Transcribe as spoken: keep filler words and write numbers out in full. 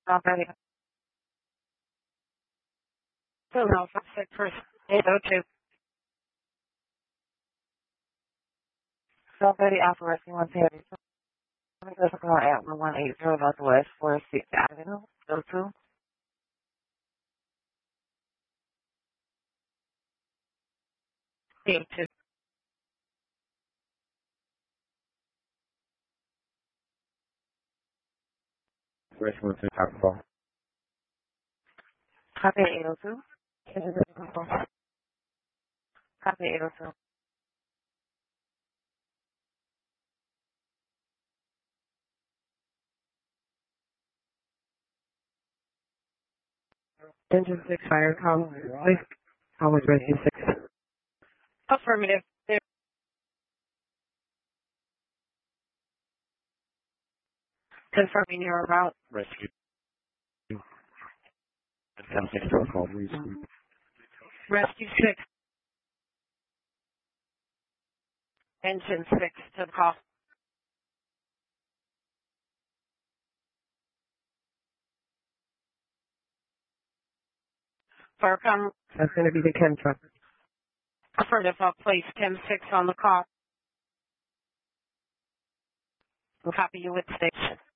Already. Two now for six first. eight oh two. Already Alpha Rescue one Terry. Physical at one eighty Northwest Forest Sixth Avenue. oh two. eight two. Rescue one two Alpha. Copy eight oh two. Copy eight oh two. Engine six fire call. Please. Always rescue six. Affirmative. There. Confirming your route. Rescue. ten six to call, please. Rescue six. Engine six to the call. For come. That's going to be the Chem truck. Affirmative. I'll place Chem six on the call. We'll copy you with station.